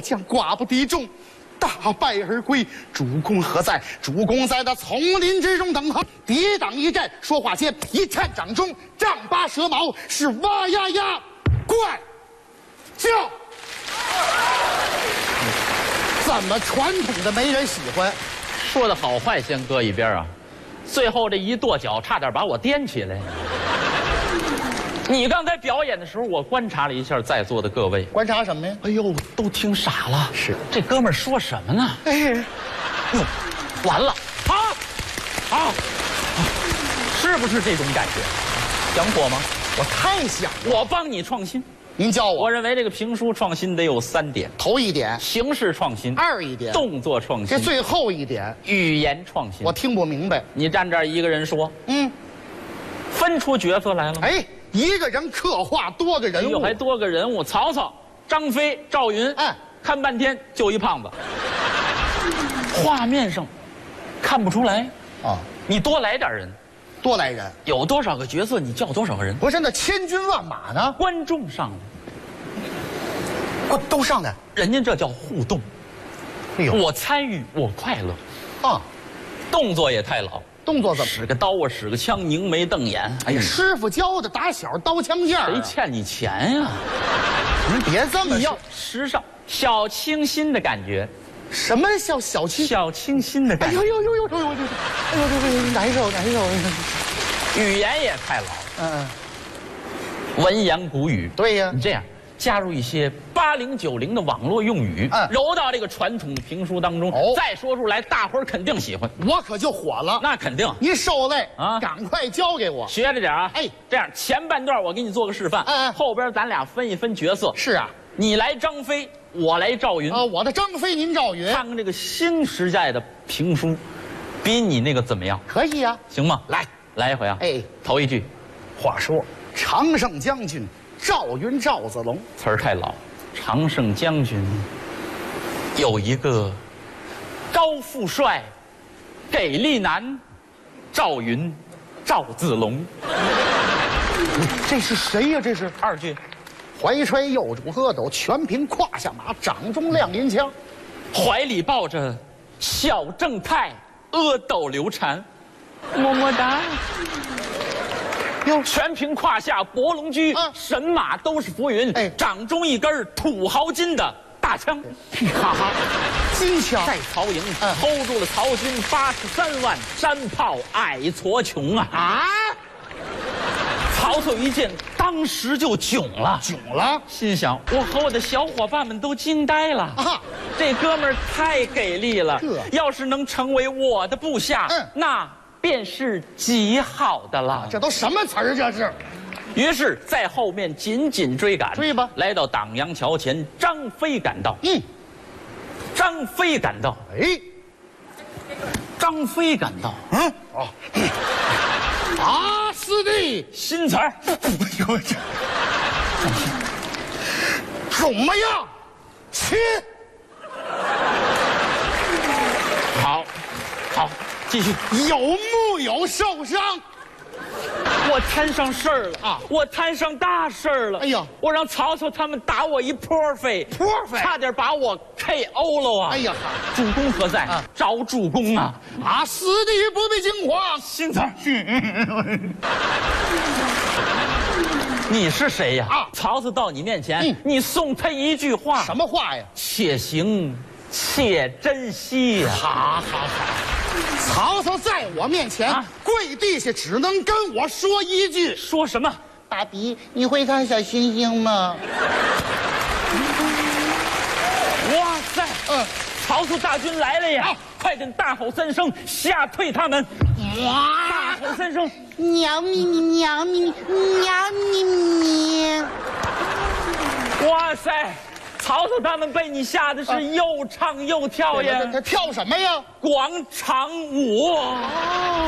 将寡不敌众，大败而归。主公何在？主公在那丛林之中等候。抵挡一战，说话间，一颤掌中，丈八蛇矛，是哇呀呀，怪叫。怎么传统的没人喜欢？ 说的好坏先搁一边啊，最后这一跺脚，差点把我颠起来。你刚才表演的时候，我观察了一下在座的各位， 观察什么呀？ 哎呦，都听傻了。 是， 这哥们儿说什么呢？ 哎， 哟，完了，好，是不是这种感觉？想火吗？ 我太想了。 我帮你创新。 您教我。 我认为这个评书创新得有3点： 头一点， 形式创新； 二一点， 动作创新； 这最后一点， 语言创新。 我听不明白。 你站这儿一个人说，分出角色来了吗？ 哎，一个人刻画多个人物， 还多个人物，曹操、张飞、赵云，看半天就一胖子，画面上看不出来啊。你多来点人， 多来人， 有多少个角色你叫多少个人。 不是那千军万马呢？ 观众上来， 都上来， 人家这叫互动。 哎呦， 我参与，我快乐。 啊， 动作也太老。 动作怎么？ 使个刀啊，使个枪，凝眉瞪眼。 哎呀，师傅教的，打小刀枪剑。 谁欠你钱呀？ 您别这么说。 你要时尚、小清新的感觉。 什么叫小清？ 小清新的感觉。 哎呦，难受。 语言也太老。文言古语。 对呀。 你这样加入一些80、90的网络用语，揉到这个传统的评书当中，再说出来，大伙儿肯定喜欢。 我可就火了。 那肯定。 您受累啊， 赶快教给我， 学着点啊。哎，这样前半段我给你做个示范，后边咱俩分一分角色。 是啊， 你来张飞，我来赵云。 我的张飞，您赵云。 看看这个新时代的评书，比你那个怎么样？ 可以呀， 行吗？来一回啊。 哎， 头一句， 话说常胜将军赵云赵子龙， 词儿太老。常胜将军有一个高富帅、给力男，赵云赵子龙。 这是谁呀？这是二句， 怀揣右主阿斗，全凭胯下马，掌中亮银枪， 怀里抱着小正太，阿斗刘禅，么么哒。全凭胯下博龙驹，神马都是浮云，掌中一根土豪金的大枪， 哈哈，金枪在曹营hold住了曹军83万山炮，矮矬穷啊！曹操一见，当时就囧了，心想：我和我的小伙伴们都惊呆了啊！这哥们儿太给力了，要是能成为我的部下，那便是极好的了。 这都什么词儿？这是。 于是，在后面紧紧追赶， 追吧。 来到党阳桥前，张飞赶到。张飞赶到。张飞赶到。 师弟， 新词儿。 怎么样？亲。 好，继续。 有木有受伤？ 我摊上事儿了啊！我摊上大事儿了！哎呀，我让曹操他们打我一泼飞，差点把我 KO 了啊！哎呀，主公何在？找主公啊！ 师弟不必惊慌， 新词儿。你是谁呀？曹操到你面前，你送他一句话。 什么话呀？ 且行且珍惜呀！ 好。曹操在我面前跪地下，只能跟我说一句： 说什么？ 大弟，你会看小星星吗？ 哇塞！曹操大军来了呀！快点大吼3声，吓退他们！大吼3声， 喵咪咪喵咪咪喵咪咪！ 哇塞！曹操他们被你吓得是又唱又跳呀！ 他跳什么呀？ 广场舞。